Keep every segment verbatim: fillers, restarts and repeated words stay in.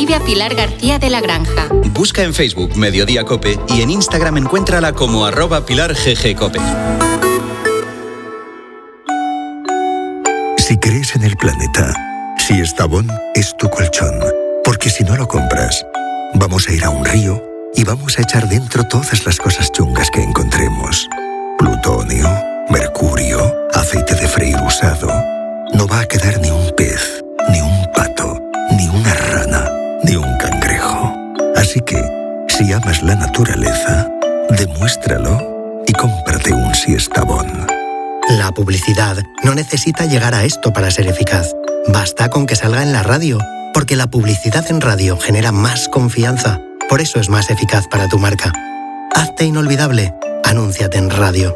Escribe a Pilar García de la Granja. Busca en Facebook Mediodía Cope y en Instagram encuéntrala como arroba Pilar G G Cope. Si crees en el planeta, Siestabón es tu colchón. Porque si no lo compras, vamos a ir a un río y vamos a echar dentro todas las cosas chungas que encontremos. Plutonio, mercurio, aceite de freír usado. No va a quedar ni un pez, ni un pato, ni una rana, ni un cangrejo. Así que, si amas la naturaleza, demuéstralo y cómprate un Siestabón. La publicidad no necesita llegar a esto para ser eficaz. Basta con que salga en la radio, porque la publicidad en radio genera más confianza. Por eso es más eficaz para tu marca. Hazte inolvidable. Anúnciate en radio.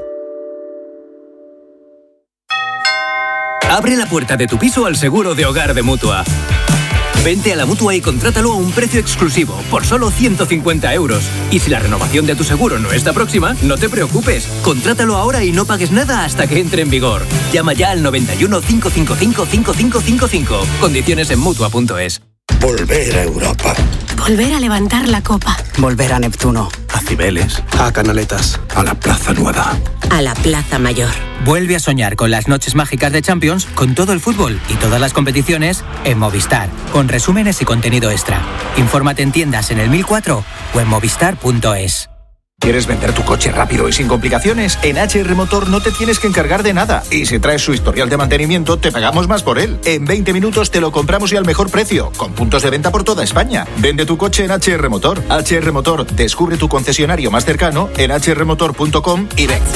Abre la puerta de tu piso al seguro de hogar de Mutua. Vente a la Mutua y contrátalo a un precio exclusivo, por solo ciento cincuenta euros. Y si la renovación de tu seguro no está próxima, no te preocupes. Contrátalo ahora y no pagues nada hasta que entre en vigor. Llama ya al noventa y uno, cinco cinco cinco, cinco cinco cinco cinco. Condiciones en Mutua punto es. Volver a Europa. Volver a levantar la copa. Volver a Neptuno. A Cibeles. A Canaletas. A la Plaza Nueva. A la Plaza Mayor. Vuelve a soñar con las noches mágicas de Champions, con todo el fútbol y todas las competiciones en Movistar, con resúmenes y contenido extra. Infórmate en tiendas en el mil cuatro o en movistar punto es. ¿Quieres vender tu coche rápido y sin complicaciones? En H R Motor no te tienes que encargar de nada. Y si traes su historial de mantenimiento, te pagamos más por él. En veinte minutos te lo compramos y al mejor precio, con puntos de venta por toda España. Vende tu coche en H R Motor. H R Motor, descubre tu concesionario más cercano en h r motor punto com y ven.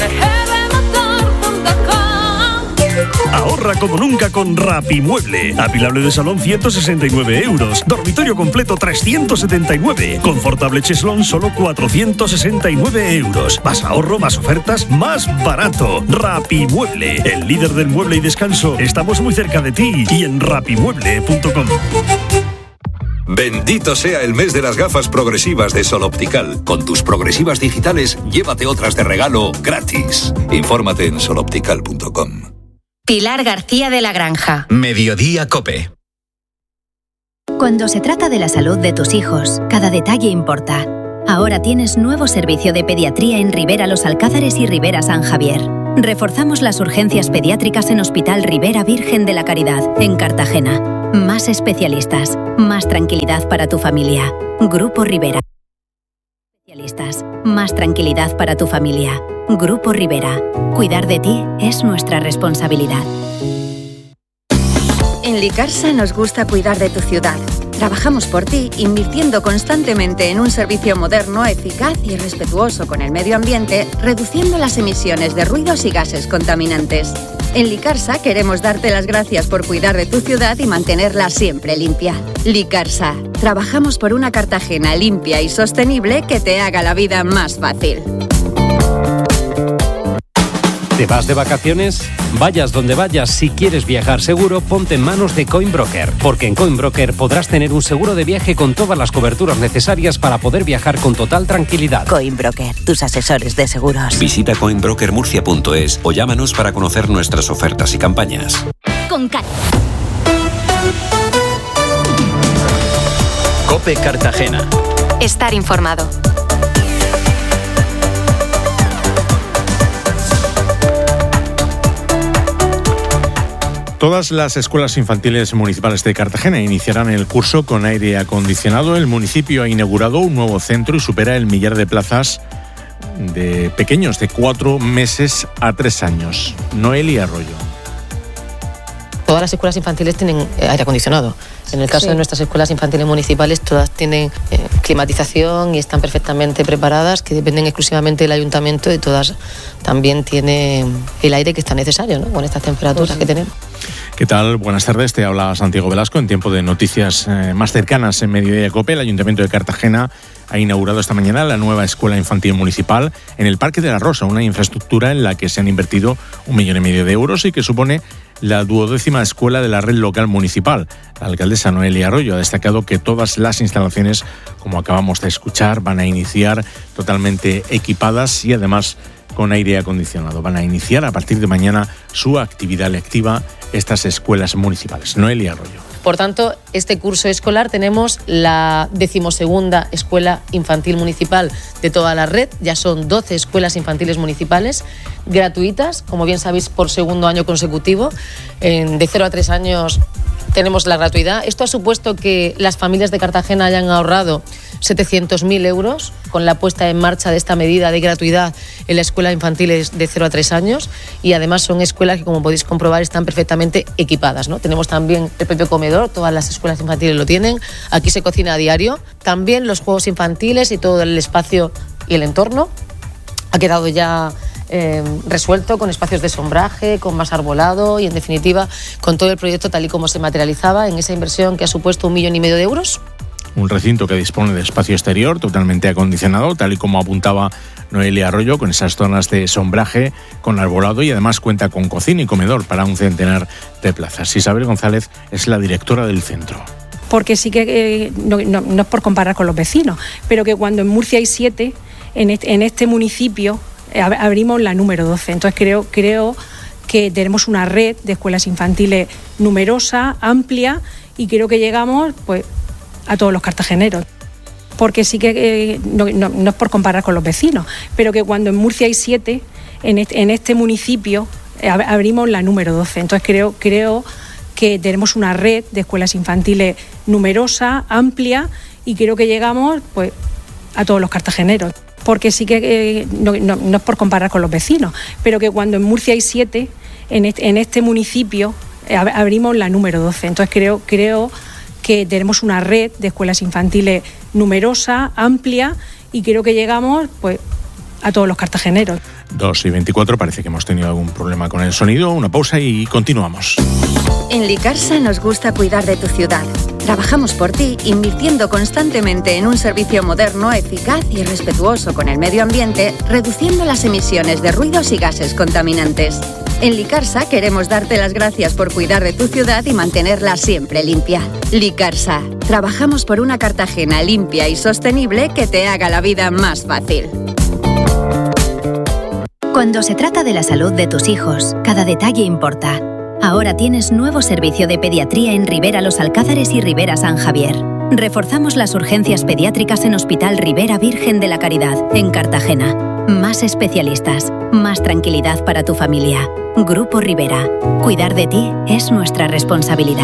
Ahorra como nunca con Rapimueble. Apilable de salón ciento sesenta y nueve euros. Dormitorio completo trescientos setenta y nueve. Confortable cheslón solo cuatrocientos sesenta y nueve euros. Más ahorro, más ofertas, más barato. Rapimueble, el líder del mueble y descanso. Estamos muy cerca de ti y en rapimueble punto com. Bendito sea el mes de las gafas progresivas de Sol Optical. Con tus progresivas digitales, llévate otras de regalo gratis. Infórmate en sol optical punto com. Pilar García de la Granja. Mediodía Cope. Cuando se trata de la salud de tus hijos, cada detalle importa. Ahora tienes nuevo servicio de pediatría en Ribera Los Alcázares y Ribera San Javier. Reforzamos las urgencias pediátricas en Hospital Ribera Virgen de la Caridad, en Cartagena. Más especialistas, más tranquilidad para tu familia. Grupo Ribera. Especialistas, más tranquilidad para tu familia. Grupo Ribera. Cuidar de ti es nuestra responsabilidad. En Licarsa nos gusta cuidar de tu ciudad. Trabajamos por ti, invirtiendo constantemente en un servicio moderno, eficaz y respetuoso con el medio ambiente, reduciendo las emisiones de ruidos y gases contaminantes. En Licarsa queremos darte las gracias por cuidar de tu ciudad y mantenerla siempre limpia. Licarsa. Trabajamos por una Cartagena limpia y sostenible que te haga la vida más fácil. ¿Te vas de vacaciones? Vayas donde vayas, si quieres viajar seguro, ponte en manos de Coinbroker, porque en Coinbroker podrás tener un seguro de viaje con todas las coberturas necesarias para poder viajar con total tranquilidad. Coinbroker, tus asesores de seguros. Visita coinbroker murcia punto es o llámanos para conocer nuestras ofertas y campañas. Con calma. Cope Cartagena. Estar informado. Todas las escuelas infantiles municipales de Cartagena iniciarán el curso con aire acondicionado. El municipio ha inaugurado un nuevo centro y supera el millar de plazas de pequeños de cuatro meses a tres años. Noelia Arroyo. Todas las escuelas infantiles tienen aire acondicionado. En el caso sí. de nuestras escuelas infantiles municipales, todas tienen eh, climatización y están perfectamente preparadas, que dependen exclusivamente del ayuntamiento, y todas también tienen el aire que está necesario, ¿no?, con estas temperaturas pues sí. que tenemos. ¿Qué tal? Buenas tardes, te habla Santiago Velasco. En tiempo de noticias eh, más cercanas en Mediodía Cope, el Ayuntamiento de Cartagena ha inaugurado esta mañana la nueva escuela infantil municipal en el Parque de la Rosa, una infraestructura en la que se han invertido un millón y medio de euros y que supone la duodécima escuela de la red local municipal. La alcaldesa Noelia Arroyo ha destacado que todas las instalaciones, como acabamos de escuchar, van a iniciar totalmente equipadas y además con aire acondicionado. Van a iniciar a partir de mañana su actividad lectiva estas escuelas municipales. Noelia Arroyo. Por tanto, este curso escolar tenemos la decimosegunda escuela infantil municipal de toda la red. Ya son doce escuelas infantiles municipales gratuitas, como bien sabéis, por segundo año consecutivo. En, de cero a tres años tenemos la gratuidad. Esto ha supuesto que las familias de Cartagena hayan ahorrado setecientos mil euros con la puesta en marcha de esta medida de gratuidad en la escuela infantil de cero a tres años, y además son escuelas que, como podéis comprobar, están perfectamente equipadas, ¿no? Tenemos también el propio comedor, todas las escuelas infantiles lo tienen, aquí se cocina a diario, también los juegos infantiles y todo el espacio y el entorno ha quedado ya Eh, resuelto, con espacios de sombraje, con más arbolado y, en definitiva, con todo el proyecto tal y como se materializaba en esa inversión que ha supuesto un millón y medio de euros. Un recinto que dispone de espacio exterior totalmente acondicionado, tal y como apuntaba Noelia Arroyo, con esas zonas de sombraje, con arbolado, y además cuenta con cocina y comedor para un centenar de plazas. Isabel González es la directora del centro. Porque sí que, eh, no, no, no es por comparar con los vecinos, pero que cuando en Murcia hay siete, en este, en este municipio abrimos la número doce. Entonces creo, creo que tenemos una red de escuelas infantiles numerosa, amplia, y creo que llegamos pues a todos los cartageneros. Porque sí que, eh, no, no, no es por comparar con los vecinos, pero que cuando en Murcia hay siete, en este, en este municipio abrimos la número doce. Entonces creo, creo que tenemos una red de escuelas infantiles numerosa, amplia, y creo que llegamos pues a todos los cartageneros. Porque sí que, eh, no, no, no es por comparar con los vecinos, pero que cuando en Murcia hay siete, en este, en este municipio abrimos la número doce. Entonces creo, creo que tenemos una red de escuelas infantiles numerosa, amplia, y creo que llegamos pues a todos los cartageneros. dos y veinticuatro, parece que hemos tenido algún problema con el sonido. Una pausa y continuamos. En Licarsa nos gusta cuidar de tu ciudad. Trabajamos por ti, invirtiendo constantemente en un servicio moderno, eficaz y respetuoso con el medio ambiente, reduciendo las emisiones de ruidos y gases contaminantes. En Licarsa queremos darte las gracias por cuidar de tu ciudad y mantenerla siempre limpia. Licarsa, trabajamos por una Cartagena limpia y sostenible que te haga la vida más fácil. Cuando se trata de la salud de tus hijos, cada detalle importa. Ahora tienes nuevo servicio de pediatría en Ribera Los Alcázares y Ribera San Javier. Reforzamos las urgencias pediátricas en Hospital Ribera Virgen de la Caridad, en Cartagena. Más especialistas, más tranquilidad para tu familia. Grupo Ribera. Cuidar de ti es nuestra responsabilidad.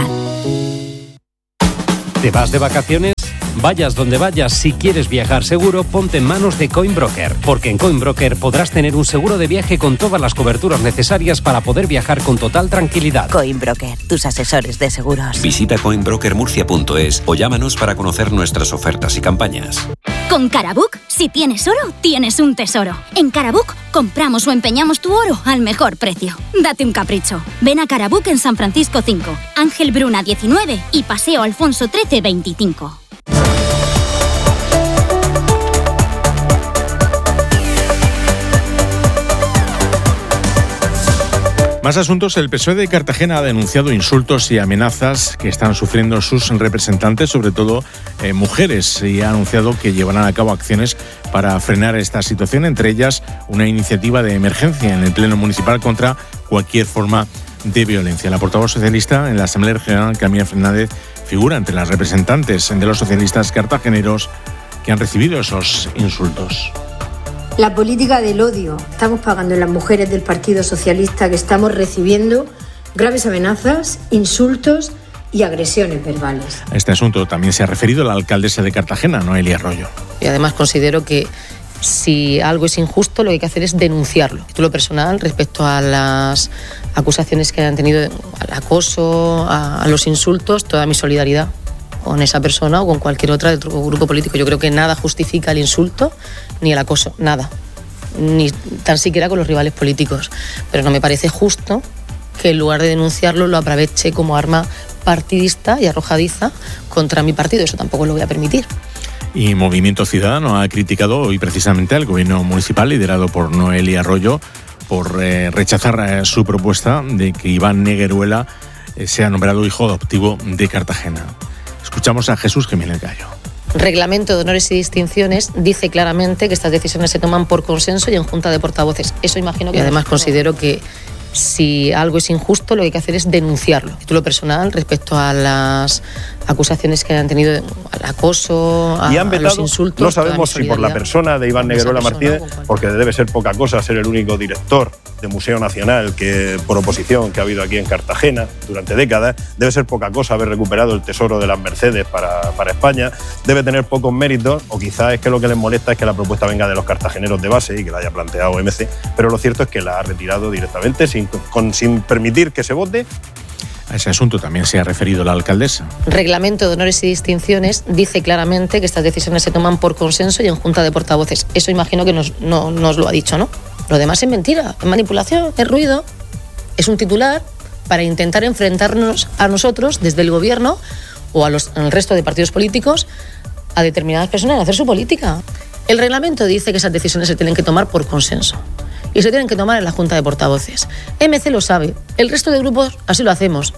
¿Te vas de vacaciones? Vayas donde vayas, si quieres viajar seguro, ponte en manos de Coinbroker, porque en Coinbroker podrás tener un seguro de viaje con todas las coberturas necesarias para poder viajar con total tranquilidad. Coinbroker, tus asesores de seguros. Visita coinbroker murcia punto es o llámanos para conocer nuestras ofertas y campañas. Con Carabook, si tienes oro, tienes un tesoro. En Carabook, compramos o empeñamos tu oro al mejor precio. Date un capricho. Ven a Carabook en San Francisco cinco, Ángel Bruna diecinueve y Paseo Alfonso trece veinticinco. Más asuntos. El P S O E de Cartagena ha denunciado insultos y amenazas que están sufriendo sus representantes, sobre todo eh, mujeres, y ha anunciado que llevarán a cabo acciones para frenar esta situación, entre ellas una iniciativa de emergencia en el Pleno Municipal contra cualquier forma de violencia. La portavoz socialista en la Asamblea Regional, Camila Fernández, figura entre las representantes de los socialistas cartageneros que han recibido esos insultos. La política del odio estamos pagando en las mujeres del Partido Socialista, que estamos recibiendo graves amenazas, insultos y agresiones verbales. A este asunto también se ha referido la alcaldesa de Cartagena, Noelia Arroyo. Y además considero que si algo es injusto, lo que hay que hacer es denunciarlo. A título personal, respecto a las acusaciones que han tenido, al acoso, a, a los insultos, toda mi solidaridad con esa persona o con cualquier otra de otro grupo político. Yo creo que nada justifica el insulto ni el acoso, nada, ni tan siquiera con los rivales políticos. Pero no me parece justo que en lugar de denunciarlo lo aproveche como arma partidista y arrojadiza contra mi partido. Eso tampoco lo voy a permitir. Y Movimiento Ciudadano ha criticado hoy precisamente al gobierno municipal liderado por Noelia Arroyo por eh, rechazar eh, su propuesta de que Iván Negueruela eh, sea nombrado hijo adoptivo de Cartagena. Escuchamos a Jesús Jiménez Gallo. Reglamento de honores y distinciones dice claramente que estas decisiones se toman por consenso y en junta de portavoces. Eso imagino que... Y además considero que Si algo es injusto, lo que hay que hacer es denunciarlo. A título personal, respecto a las acusaciones que han tenido, al acoso, a, y han vetado, a los insultos. No sabemos si por la persona de Iván Negueruela Martínez, porque debe ser poca cosa ser el único director de Museo Nacional que por oposición que ha habido aquí en Cartagena durante décadas, debe ser poca cosa haber recuperado el tesoro de las Mercedes para, para España, debe tener pocos méritos, o quizás es que lo que les molesta es que la propuesta venga de los cartageneros de base y que la haya planteado M C, pero lo cierto es que la ha retirado directamente sin, con, sin permitir que se vote. A ese asunto también se ha referido la alcaldesa. El reglamento de honores y distinciones dice claramente que estas decisiones se toman por consenso y en junta de portavoces. Eso imagino que nos, no nos lo ha dicho, ¿no? Lo demás es mentira, es manipulación, es ruido, es un titular para intentar enfrentarnos a nosotros desde el gobierno o a los, al resto de partidos políticos a determinadas personas en hacer su política. El reglamento dice que esas decisiones se tienen que tomar por consenso y se tienen que tomar en la junta de portavoces. M C lo sabe, el resto de grupos así lo hacemos.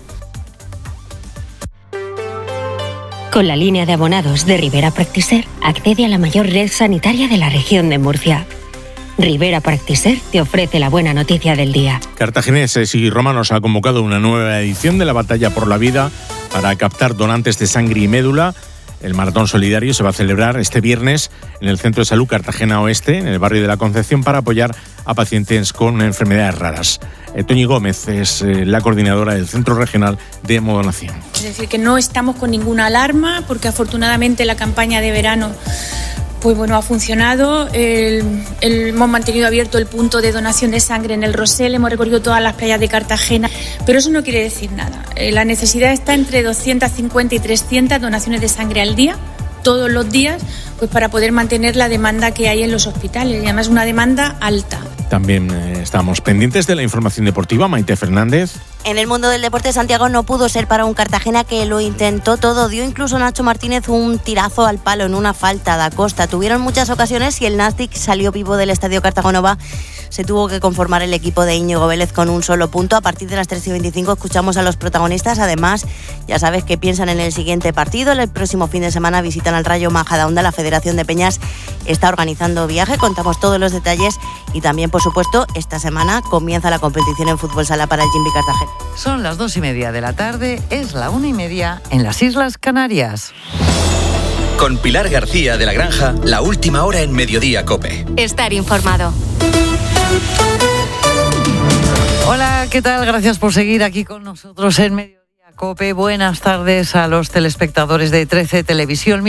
Con la línea de abonados de Rivera Practiser, accede a la mayor red sanitaria de la región de Murcia. Rivera Practiser te ofrece la buena noticia del día. Cartagineses y romanos ha convocado una nueva edición de la Batalla por la Vida para captar donantes de sangre y médula. El maratón solidario se va a celebrar este viernes en el Centro de Salud Cartagena Oeste, en el barrio de la Concepción, para apoyar a pacientes con enfermedades raras. Eh, Toñi Gómez es eh, la coordinadora del Centro Regional de Hemodonación. Es decir, que no estamos con ninguna alarma, porque afortunadamente la campaña de verano pues bueno, ha funcionado. El, el, hemos mantenido abierto el punto de donación de sangre en el Rosell, hemos recorrido todas las playas de Cartagena, pero eso no quiere decir nada. Eh, la necesidad está entre doscientas cincuenta y trescientas donaciones de sangre al día, todos los días, pues para poder mantener la demanda que hay en los hospitales, y además una demanda alta. También eh, estamos pendientes de la información deportiva. Maite Fernández. En el mundo del deporte, Santiago, no pudo ser para un Cartagena que lo intentó todo. Dio incluso Nacho Martínez un tirazo al palo en una falta de Acosta. Tuvieron muchas ocasiones y el Nastic salió vivo del Estadio Cartagonova. Se tuvo que conformar el equipo de Íñigo Vélez con un solo punto. A partir de las tres y veinticinco escuchamos a los protagonistas. Además, ya sabes que piensan en el siguiente partido. El próximo fin de semana visitan al Rayo Majadahonda. La Federación de Peñas está organizando viaje. Contamos todos los detalles y también, por supuesto, esta semana comienza la competición en fútbol sala para el Jimby Cartagena. Son las dos y media de la tarde, es la una y media en las Islas Canarias. Con Pilar García de la Granja, la última hora en Mediodía COPE. Estar informado. Hola, ¿qué tal? Gracias por seguir aquí con nosotros en Mediodía COPE. Buenas tardes a los telespectadores de trece Televisión.